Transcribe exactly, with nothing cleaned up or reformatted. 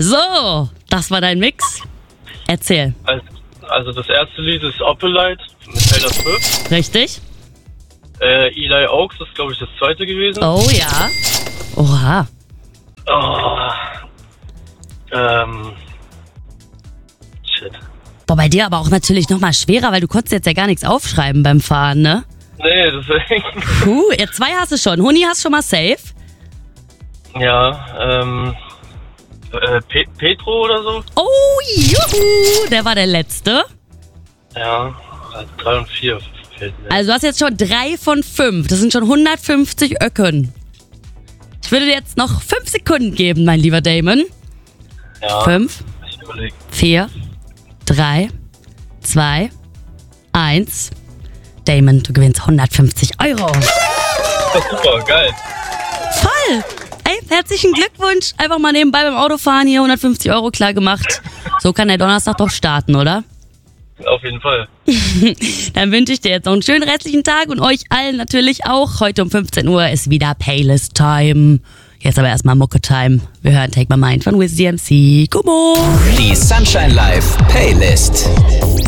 So, das war dein Mix. Erzähl. Also, also das erste Lied ist Opelite mit Taylor Swift. Richtig? Äh, Eli Oaks ist, glaube ich, das zweite gewesen. Oh ja. Oha. Oh. Ähm. Shit. Boah, bei dir aber auch natürlich nochmal schwerer, weil du konntest jetzt ja gar nichts aufschreiben beim Fahren, ne? Nee, deswegen. Puh, ja, zwei hast du schon. Huni hast schon mal safe. Ja, ähm. Äh, Pe- Petro oder so? Oh, juhu, der war der letzte. Ja, drei und vier fehlt mir. Also du hast jetzt schon drei von fünf. Das sind schon hundertfünfzig Öcken. Ich würde dir jetzt noch fünf Sekunden geben, mein lieber Damon. Ja, Fünf, ich überlege. vier, drei, zwei, eins. Damon, du gewinnst hundertfünfzig Euro. Super, geil. Voll! Ey, herzlichen Glückwunsch. Einfach mal nebenbei beim Autofahren hier hundertfünfzig Euro klar gemacht. So kann der Donnerstag doch starten, oder? Auf jeden Fall. Dann wünsche ich dir jetzt noch einen schönen restlichen Tag und euch allen natürlich auch. Heute um fünfzehn Uhr ist wieder Playlist Time. Jetzt aber erstmal Mucke Time. Wir hören Take My Mind von Wiz D M C. Gummo! Die Sunshine Live Playlist.